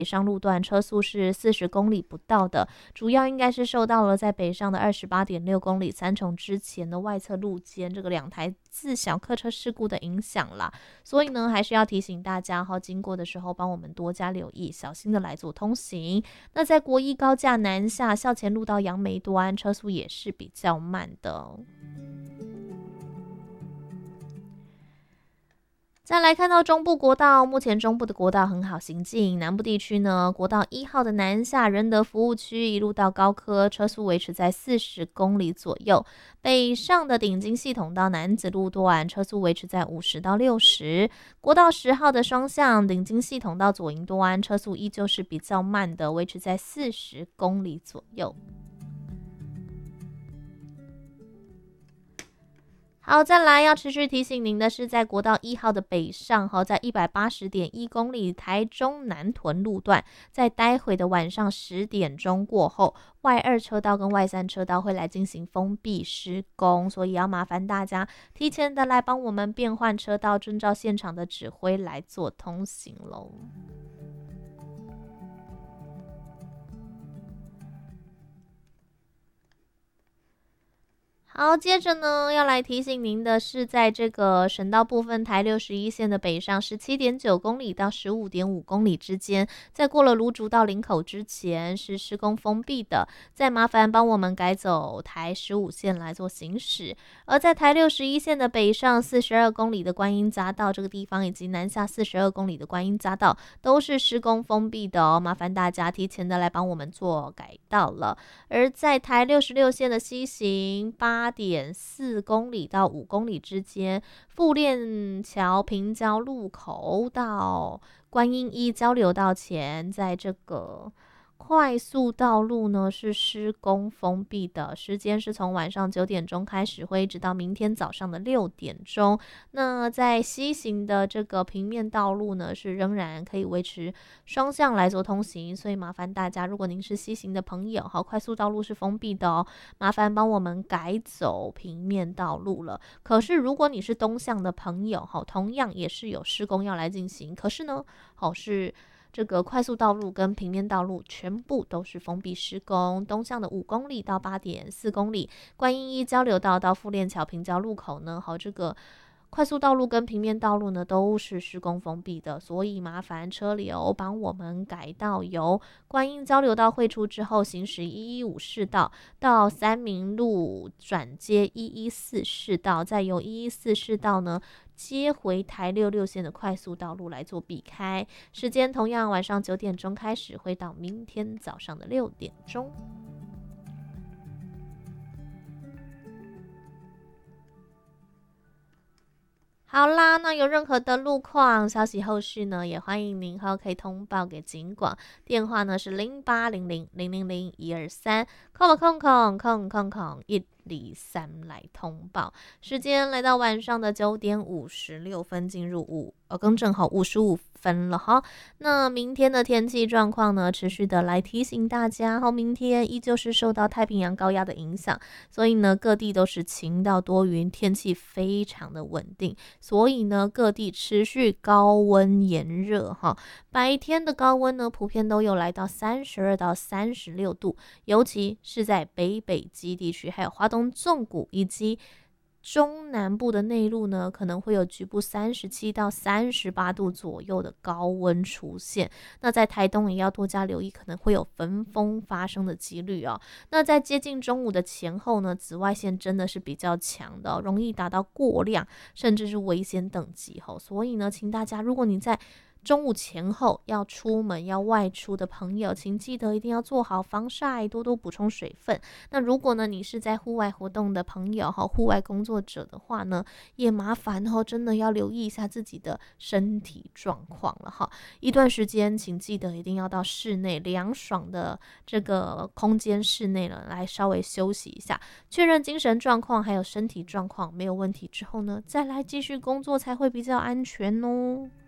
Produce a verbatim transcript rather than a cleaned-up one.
北上路段车速是四十公里不到的，主要应该是受到了在北上的二十八点六公里三重之前的外侧路肩这个两台自小客车事故的影响啦。所以呢，还是要提醒大家哈，经过的时候帮我们多加留意，小心的来做通行。那在国一高架南下校前路到杨梅端，车速也是比较慢的。再来看到中部国道，目前中部的国道很好行进，南部地区呢，国道一号的南下仁德服务区一路到高科，车速维持在四十公里左右；北上的顶金系统到南子路段，车速维持在五十到六十。国道十号的双向顶金系统到左营端，车速依旧是比较慢的，维持在四十公里左右。好，再来要持续提醒您的是，在国道一号的北上，在一百八十点一公里台中南屯路段，在待会的晚上十点钟过后，外二车道跟外三车道会来进行封闭施工，所以要麻烦大家提前的来帮我们变换车道，遵照现场的指挥来做通行咯。好，接着呢，要来提醒您的是，在这个省道部分，台六十一线的北上十七点九公里到十五点五公里之间，在过了芦竹到林口之前是施工封闭的，再麻烦帮我们改走台十五线来做行驶。而在台六十一线的北上四十二公里的观音匝道这个地方，以及南下四十二公里的观音匝道，都是施工封闭的哦，麻烦大家提前的来帮我们做改道了。而在台六十六线的西行八点四公里到五公里之间，富链桥平交路口到观音一交流道前，在这个快速道路呢是施工封闭的，时间是从晚上九点钟开始，会一直到明天早上的六点钟。那在西行的这个平面道路呢，是仍然可以维持双向来做通行，所以麻烦大家，如果您是西行的朋友，好，快速道路是封闭的哦，麻烦帮我们改走平面道路了。可是如果你是东向的朋友，好，同样也是有施工要来进行，可是呢，好是。这个快速道路跟平面道路全部都是封闭施工，东向的五公里到八点四公里，观音一交流道到富链桥平交路口呢，好，这个快速道路跟平面道路呢都是施工封闭的，所以麻烦车流帮我们改道，由观音交流道汇出之后，行驶一一五市道到三民路转接一一四市道，再由一一四市道呢接回台六六线的快速道路来做避开，时间同样晚上九点钟开始，会到明天早上的六点钟。好啦，那有任何的路况消息后续呢，也欢迎您可以通报给警广，电话呢是零八零零零零零一二三，空空空空空空一二三来通报。时间来到晚上的九点五十六分，进入五呃更正好五十五分了哈。那明天的天气状况呢，持续的来提醒大家，好，明天依旧是受到太平洋高压的影响，所以呢各地都是晴到多云，天气非常的稳定。所以呢，各地持续高温炎热哈，白天的高温呢，普遍都有来到三十二到三十六度，尤其是在北北基地区，还有花东纵谷以及中南部的内陆呢，可能会有局部三十七到三十八度左右的高温出现。那在台东也要多加留意，可能会有焚风发生的几率哦。那在接近中午的前后呢，紫外线真的是比较强的哦，容易达到过量，甚至是危险等级哦。所以呢，请大家，如果你在中午前后要出门要外出的朋友，请记得一定要做好防晒，多多补充水分。那如果呢你是在户外活动的朋友，户外工作者的话呢，也麻烦真的要留意一下自己的身体状况了哈。一段时间请记得一定要到室内凉爽的这个空间室内了，来稍微休息一下，确认精神状况还有身体状况没有问题之后呢，再来继续工作才会比较安全哦。